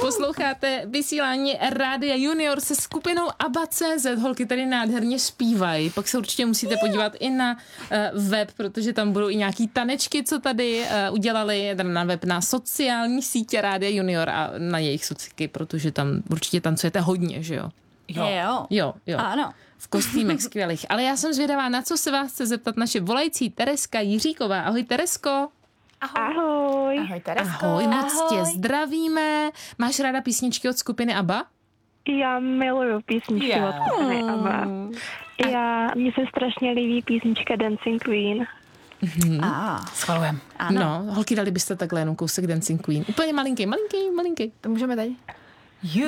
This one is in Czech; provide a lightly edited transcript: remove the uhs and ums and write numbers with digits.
Posloucháte vysílání Rádia Junior se skupinou ABBA.cz. Holky tady nádherně zpívají. Pak se určitě musíte podívat i na web, protože tam budou i nějaký tanečky, co tady udělali na web, na sociální sítě Rádia Junior a na jejich sociky, protože tam určitě tancujete hodně, že jo? Jo. Ano. V kostýmech skvělých. Ale já jsem zvědavá, na co se vás chce zeptat naše volající Tereska Jiříková. Ahoj, Teresko. Ahoj. Ahoj, Teresko. Ahoj, moc tě zdravíme. Máš ráda písničky od skupiny ABBA? Já miluju písničky od skupiny ABBA. Mně se strašně líbí písnička Dancing Queen. Schvalujem. No, holky, dali byste takhle jenom kousek Dancing Queen. Úplně malinký. To můžeme tady.